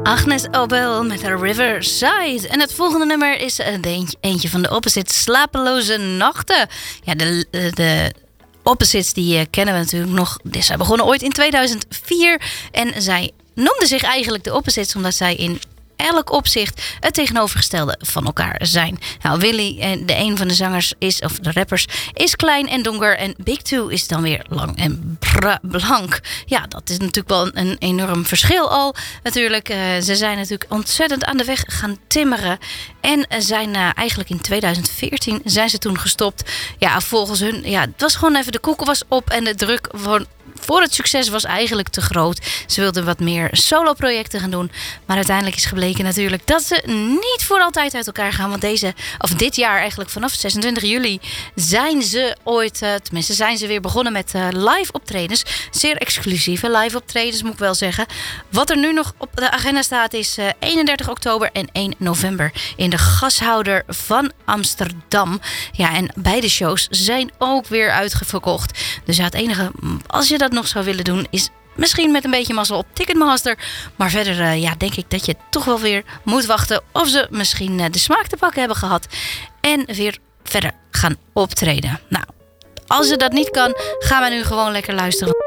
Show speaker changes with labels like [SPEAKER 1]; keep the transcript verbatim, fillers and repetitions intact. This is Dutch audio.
[SPEAKER 1] Agnes Obel met haar Riverside. En het volgende nummer is eentje van de Opposites, Slapeloze Nachten. Ja, de, de Opposites die kennen we natuurlijk nog. Dus zij begonnen ooit in tweeduizend vier. En zij noemden zich eigenlijk de Opposites omdat zij in elk opzicht het tegenovergestelde van elkaar zijn. Nou, Willy, de een van de zangers is, of de rappers, is klein en donker. En Big Two is dan weer lang en bra- blank. Ja, dat is natuurlijk wel een, een enorm verschil al. Natuurlijk, uh, ze zijn natuurlijk ontzettend aan de weg gaan timmeren. En zijn uh, eigenlijk in tweeduizend veertien zijn ze toen gestopt. Ja, volgens hun, ja, het was gewoon even, de koeken was op en de druk van voor het succes was eigenlijk te groot. Ze wilden wat meer solo-projecten gaan doen. Maar uiteindelijk is gebleken natuurlijk dat ze niet voor altijd uit elkaar gaan. Want deze, of dit jaar eigenlijk vanaf zesentwintig juli zijn ze ooit, uh, tenminste zijn ze weer begonnen met uh, live optredens. Zeer exclusieve live optredens moet ik wel zeggen. Wat er nu nog op de agenda staat is uh, eenendertig oktober en één november in de Gashouder van Amsterdam. Ja, en beide shows zijn ook weer uitverkocht. Dus ja, het enige, als je dat nog zou willen doen, is misschien met een beetje mazzel op Ticketmaster. Maar verder uh, ja, denk ik dat je toch wel weer moet wachten of ze misschien uh, de smaak te pakken hebben gehad en weer verder gaan optreden. Nou, als je dat niet kan, gaan we nu gewoon lekker luisteren.